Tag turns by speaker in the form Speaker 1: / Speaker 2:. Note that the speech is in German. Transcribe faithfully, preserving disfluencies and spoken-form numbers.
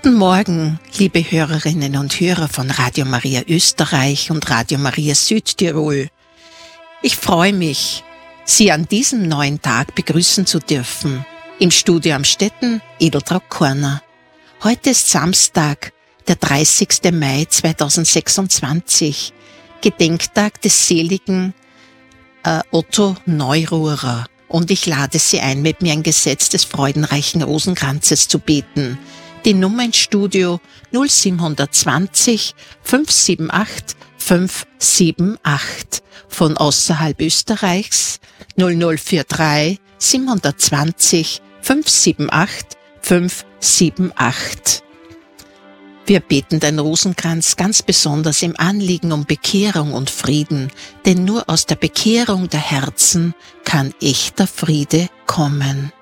Speaker 1: Guten Morgen, liebe Hörerinnen und Hörer von Radio Maria Österreich und Radio Maria Südtirol. Ich freue mich, Sie an diesem neuen Tag begrüßen zu dürfen. Im Studio Amstetten, Edeltraud Korner. Heute ist Samstag, der dreißigster Mai zweitausendsechsundzwanzig, Gedenktag des seligen äh, Otto Neururer. Und ich lade Sie ein, mit mir ein Gesetz des freudenreichen Rosenkranzes zu beten. Die Nummer ins Studio null sieben zwanzig fünf sieben acht fünf sieben acht. Von außerhalb Österreichs null null drei vier sieben zwanzig fünf sieben acht fünf sieben acht. Wir beten den Rosenkranz ganz besonders im Anliegen um Bekehrung und Frieden, denn nur aus der Bekehrung der Herzen kann echter Friede kommen.